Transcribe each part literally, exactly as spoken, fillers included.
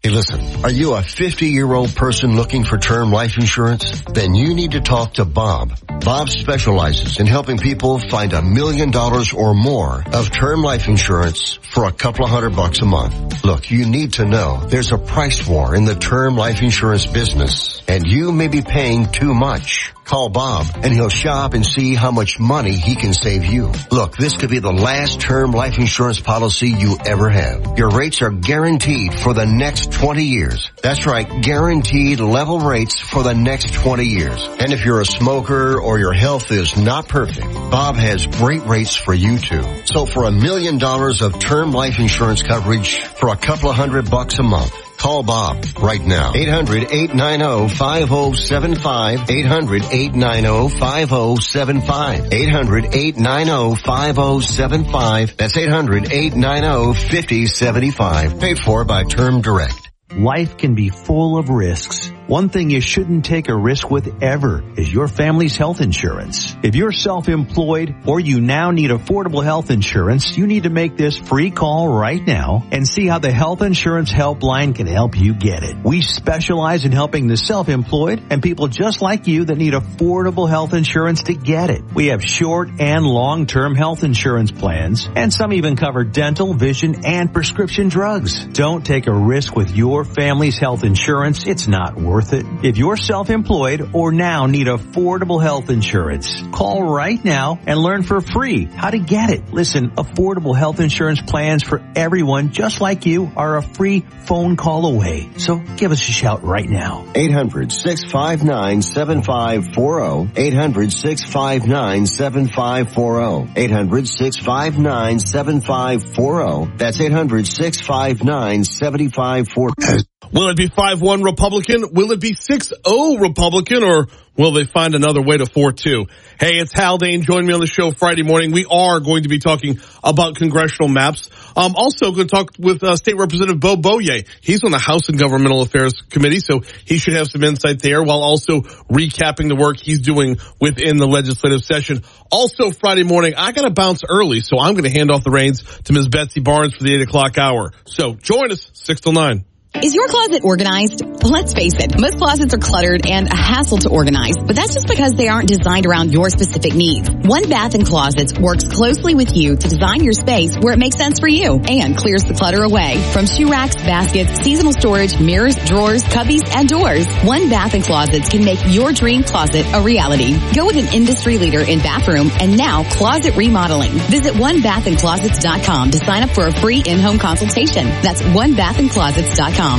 Hey, listen, are you a fifty-year-old person looking for term life insurance? Then you need to talk to Bob. Bob specializes in helping people find a million dollars or more of term life insurance for a couple of hundred bucks a month. Look, you need to know there's a price war in the term life insurance business, and you may be paying too much. Call Bob and he'll shop and see how much money he can save you. Look, this could be the last term life insurance policy you ever have. Your rates are guaranteed for the next twenty years. That's right, guaranteed level rates for the next twenty years. And if you're a smoker or your health is not perfect, Bob has great rates for you too. So for a million dollars of term life insurance coverage for a couple of hundred bucks a month, call Bob right now. eight hundred, eight nine zero, five zero seven five. eight hundred, eight nine zero, five zero seven five. eight hundred, eight nine zero, five zero seven five. That's eight hundred, eight nine zero, five zero seven five. Paid for by Term Direct. Life can be full of risks. One thing you shouldn't take a risk with ever is your family's health insurance. If you're self-employed or you now need affordable health insurance, you need to make this free call right now and see how the Health Insurance Helpline can help you get it. We specialize in helping the self-employed and people just like you that need affordable health insurance to get it. We have short and long-term health insurance plans, and some even cover dental, vision, and prescription drugs. Don't take a risk with your family's health insurance. It's not worth it. If you're self-employed or now need affordable health insurance, call right now and learn for free how to get it. Listen, affordable health insurance plans for everyone just like you are a free phone call away. So give us a shout right now. eight hundred, six five nine, seven five four zero. eight hundred, six five nine, seven five four zero. eight hundred, six five nine, seven five four zero. That's eight hundred, six five nine, seven five four zero. Will it be five one Republican? Will it be six oh Republican? Or will they find another way to four two? Hey, it's Haldane. Join me on the show Friday morning. We are going to be talking about congressional maps. Um, also going to talk with uh, State Representative Beau Boyer. He's on the House and Governmental Affairs Committee, so he should have some insight there while also recapping the work he's doing within the legislative session. Also Friday morning, I got to bounce early, so I'm going to hand off the reins to Miz Betsy Barnes for the eight o'clock hour. So join us, six till nine. Is your closet organized? Let's face it, most closets are cluttered and a hassle to organize, but that's just because they aren't designed around your specific needs. One Bath and Closets works closely with you to design your space where it makes sense for you and clears the clutter away. From shoe racks, baskets, seasonal storage, mirrors, drawers, cubbies, and doors, One Bath and Closets can make your dream closet a reality. Go with an industry leader in bathroom and now closet remodeling. Visit one bath and closets dot com to sign up for a free in-home consultation. That's one bath and closets dot com.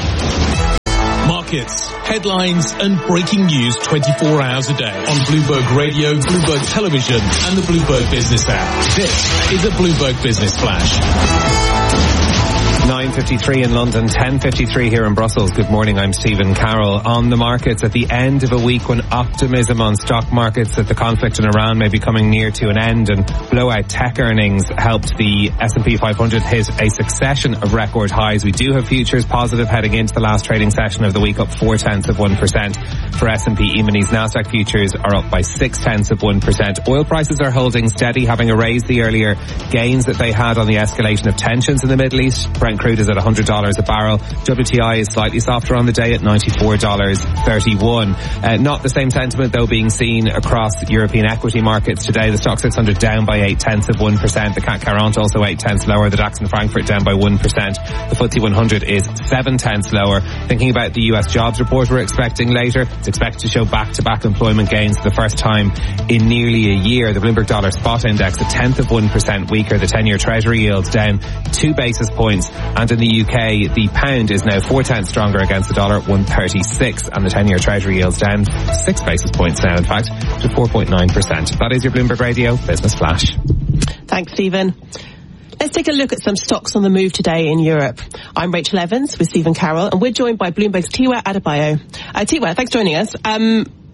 Markets, headlines, and breaking news twenty-four hours a day on Bloomberg Radio, Bloomberg Television, and the Bloomberg Business app. This is a Bloomberg Business Flash. nine fifty-three in London, ten fifty-three here in Brussels. Good morning, I'm Stephen Carroll. On the markets at the end of a week when optimism on stock markets that the conflict in Iran may be coming near to an end and blowout tech earnings helped the S and P five hundred hit a succession of record highs. We do have futures positive heading into the last trading session of the week, up four tenths of one percent for S and P E-minis. Nasdaq futures are up by six tenths of one percent. Oil prices are holding steady, having erased the earlier gains that they had on the escalation of tensions in the Middle East. Brent crude is at one hundred dollars a barrel. W T I is slightly softer on the day at ninety-four dollars thirty-one. Uh, not the same sentiment, though, being seen across European equity markets today. The Stoxx six hundred down by eight tenths of one percent. The C A C quarante also eight tenths lower. The DAX in Frankfurt down by one percent. The F T S E one hundred is seven tenths lower. Thinking about the U S jobs report we're expecting later, it's expected to show back-to-back employment gains for the first time in nearly a year. The Bloomberg Dollar Spot Index a tenth of one percent weaker. The ten-year Treasury yields down two basis points. And in the U K, the pound is now four tenths stronger against the dollar at one thirty-six, and the ten-year Treasury yields down six basis points now, in fact, to four point nine percent. That is your Bloomberg Radio Business Flash. Thanks, Stephen. Let's take a look at some stocks on the move today in Europe. I'm Rachel Evans with Stephen Carroll, and we're joined by Bloomberg's Tiwa Adebayo. Uh, Tiwa, thanks for joining us. Um,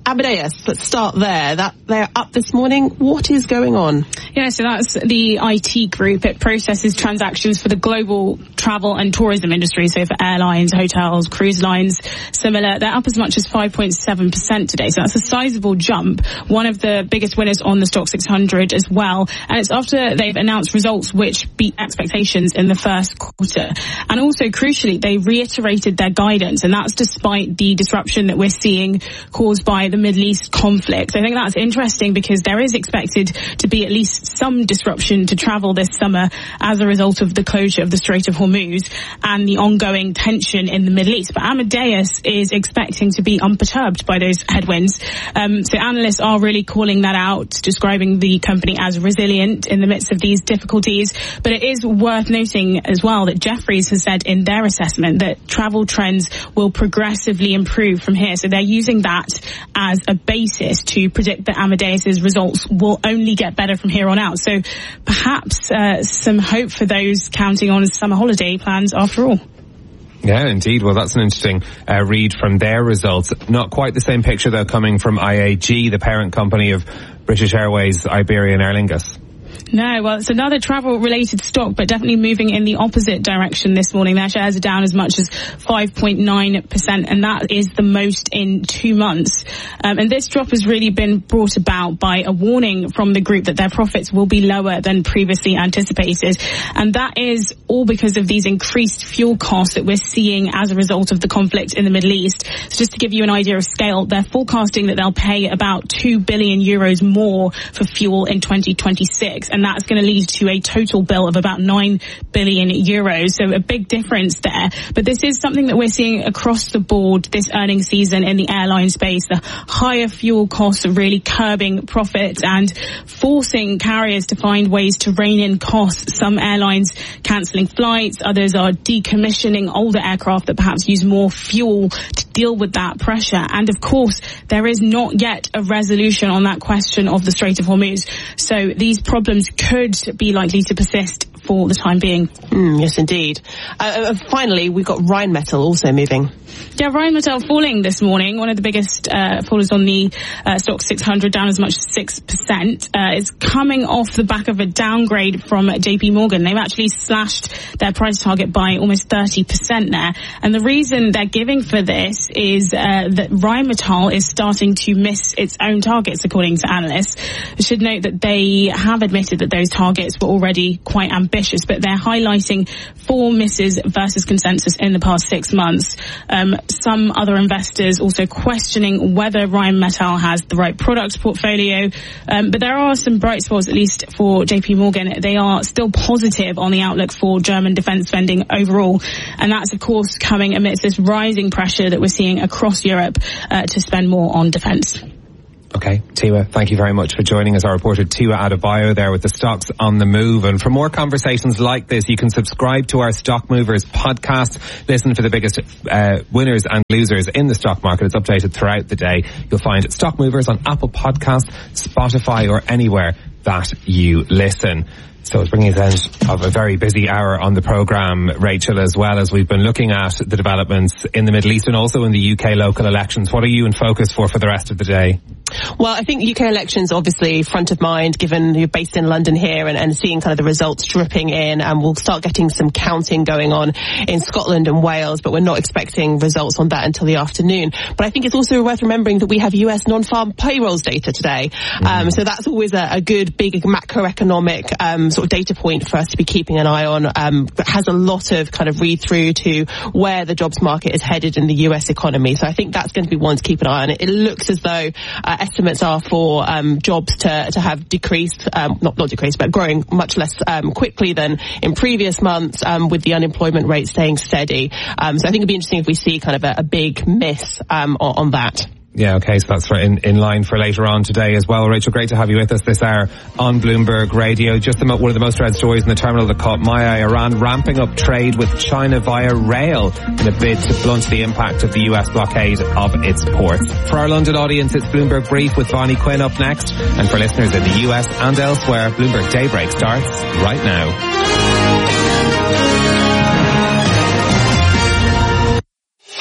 Amadeus, let's start there. That they're up this morning. What is going on? Yeah, so that's the I T group. It processes transactions for the global travel and tourism industry, so for airlines, hotels, cruise lines, similar. They're up as much as five point seven percent today, so that's a sizable jump. One of the biggest winners on the Stock six hundred as well, and it's after they've announced results which beat expectations in the first quarter. And also, crucially, they reiterated their guidance, and that's despite the disruption that we're seeing caused by the Middle East conflict. I think that's interesting because there is expected to be at least some disruption to travel this summer as a result of the closure of the Strait of Hormuz and the ongoing tension in the Middle East. But Amadeus is expecting to be unperturbed by those headwinds. Um, so analysts are really calling that out, describing the company as resilient in the midst of these difficulties. But it is worth noting as well that Jefferies has said in their assessment that travel trends will progressively improve from here. So they're using that as a basis to predict that Amadeus's results will only get better from here on out. So perhaps uh, some hope for those counting on summer holiday plans after all. Yeah, indeed. Well, that's an interesting uh, read from their results. Not quite the same picture, though, coming from I A G, the parent company of British Airways, Iberia and Aer Lingus. No, well, it's another travel-related stock, but definitely moving in the opposite direction this morning. Their shares are down as much as five point nine percent, and that is the most in two months. Um, and this drop has really been brought about by a warning from the group that their profits will be lower than previously anticipated. And that is all because of these increased fuel costs that we're seeing as a result of the conflict in the Middle East. So just to give you an idea of scale, they're forecasting that they'll pay about two billion euros more for fuel in twenty twenty-six. And that's going to lead to a total bill of about nine billion euros. So a big difference there. But this is something that we're seeing across the board this earnings season in the airline space. The higher fuel costs are really curbing profits and forcing carriers to find ways to rein in costs. Some airlines cancelling flights. Others are decommissioning older aircraft that perhaps use more fuel to deal with that pressure. And of course, there is not yet a resolution on that question of the Strait of Hormuz. So these problems could be likely to persist for the time being. Mm, yes, indeed. Uh, uh, finally, we've got Rheinmetall also moving. Yeah, Rheinmetall falling this morning. One of the biggest uh, fallers on the uh, Stock six hundred, down as much as six percent. Uh, it's coming off the back of a downgrade from J P Morgan. They've actually slashed their price target by almost thirty percent there. And the reason they're giving for this is uh, that Rheinmetall is starting to miss its own targets, according to analysts. I should note that they have admitted that those targets were already quite ambitious, but they're highlighting four misses versus consensus in the past six months. Um, some other investors also questioning whether Rheinmetall has the right product portfolio. Um, but there are some bright spots, at least for J P Morgan. They are still positive on the outlook for German defence spending overall. And that's, of course, coming amidst this rising pressure that we're seeing across Europe uh, to spend more on defence. Okay, Tiwa, thank you very much for joining us. Our reporter Tiwa Adebayo there with the stocks on the move. And for more conversations like this, you can subscribe to our Stock Movers podcast. Listen for the biggest uh, winners and losers in the stock market. It's updated throughout the day. You'll find Stock Movers on Apple Podcasts, Spotify, or anywhere that you listen. So it's bringing us end of a very busy hour on the programme, Rachel, as well as we've been looking at the developments in the Middle East and also in the U K local elections. What are you in focus for for the rest of the day? Well, I think U K elections obviously front of mind, given you're based in London here, and, and seeing kind of the results dripping in, and we'll start getting some counting going on in Scotland and Wales, but we're not expecting results on that until the afternoon. But I think it's also worth remembering that we have U S non-farm payrolls data today. Mm-hmm. Um, so that's always a, a good, big macroeconomic um, sort of data point for us to be keeping an eye on. Um, that has a lot of kind of read through to where the jobs market is headed in the U S economy. So I think that's going to be one to keep an eye on. It, it looks as though uh, estimates are for um, jobs to, to have decreased, um, not, not decreased, but growing much less um, quickly than in previous months, um, with the unemployment rate staying steady. Um, so I think it'd be interesting if we see kind of a, a big miss um, on, on that. Yeah, okay, so that's in, in line for later on today as well. Rachel, great to have you with us this hour on Bloomberg Radio. Just the, one of the most read stories in the terminal that caught my eye, Iran ramping up trade with China via rail in a bid to blunt the impact of the U S blockade of its ports. For our London audience, it's Bloomberg Brief with Bonnie Quinn up next. And for listeners in the U S and elsewhere, Bloomberg Daybreak starts right now.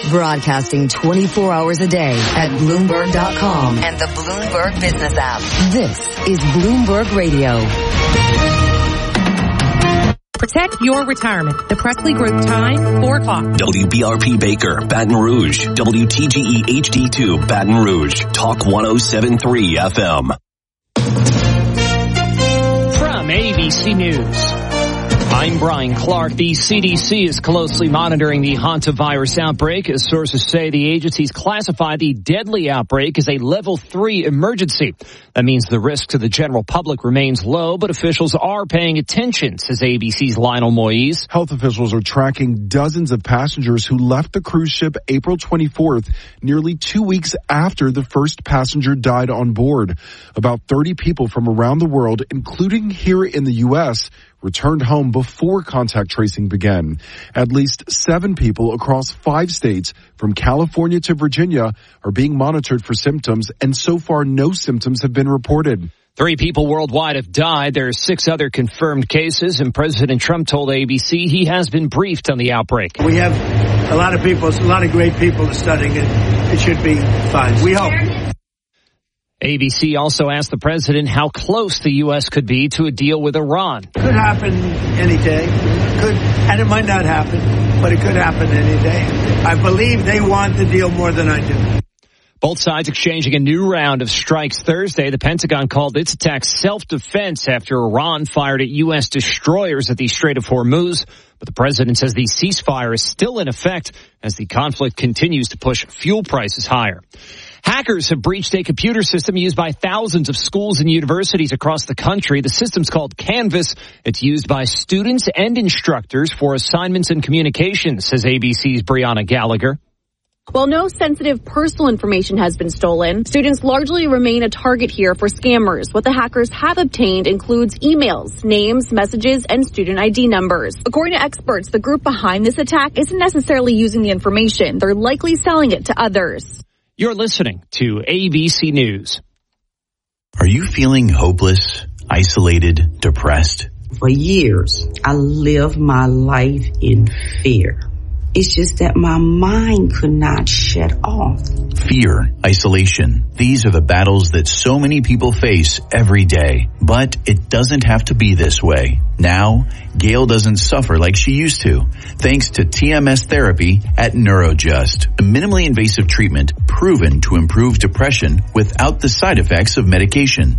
Broadcasting twenty-four hours a day at Bloomberg dot com and the Bloomberg Business app. This is Bloomberg Radio. Protect your retirement. The Presley Group time, four o'clock. W B R P Baker, Baton Rouge. W T G E H D two, Baton Rouge. Talk one oh seven point three F M. From A B C News, I'm Brian Clark. The C D C is closely monitoring the hantavirus outbreak as sources say the agency's classified the deadly outbreak as a level three emergency. That means the risk to the general public remains low, but officials are paying attention, says A B C's Lionel Moise. Health officials are tracking dozens of passengers who left the cruise ship April twenty-fourth, nearly two weeks after the first passenger died on board. About thirty people from around the world, including here in the U S, returned home before contact tracing began. At least seven people across five states, from California to Virginia, are being monitored for symptoms, and so far no symptoms have been reported. Three people worldwide have died. There are six other confirmed cases, and President Trump told A B C he has been briefed on the outbreak. We have a lot of people, a lot of great people studying it. It should be fine. We hope. A B C also asked the president how close the U S could be to a deal with Iran. Could happen any day. Could, and it might not happen, but it could happen any day. I believe they want the deal more than I do. Both sides exchanging a new round of strikes Thursday. The Pentagon called its attack self-defense after Iran fired at U S destroyers at the Strait of Hormuz. But the president says the ceasefire is still in effect as the conflict continues to push fuel prices higher. Hackers have breached a computer system used by thousands of schools and universities across the country. The system's called Canvas. It's used by students and instructors for assignments and communications, says A B C's Brianna Gallagher. While no sensitive personal information has been stolen, students largely remain a target here for scammers. What the hackers have obtained includes emails, names, messages, and student I D numbers. According to experts, the group behind this attack isn't necessarily using the information. They're likely selling it to others. You're listening to A B C News. Are you feeling hopeless, isolated, depressed? For years, I lived my life in fear. It's just that my mind could not shut off. Fear, isolation. These are the battles that so many people face every day. But it doesn't have to be this way. Now, Gail doesn't suffer like she used to, thanks to T M S therapy at NeuroJust, a minimally invasive treatment proven to improve depression without the side effects of medication.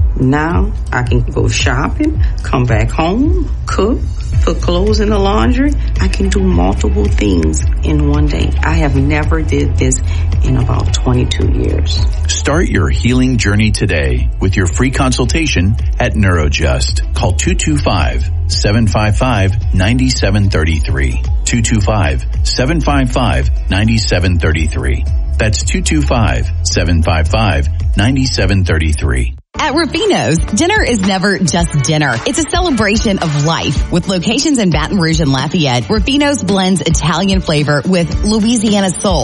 Now I can go shopping, come back home, cook, put clothes in the laundry. I can do multiple things in one day. I have never did this in about twenty-two years. Start your healing journey today with your free consultation at NeuroJust. Call two two five, seven five five, nine seven three three. two two five, seven five five, nine seven three three. That's two two five, seven five five, nine seven three three. At Rufino's, dinner is never just dinner. It's a celebration of life. With locations in Baton Rouge and Lafayette, Rufino's blends Italian flavor with Louisiana soul.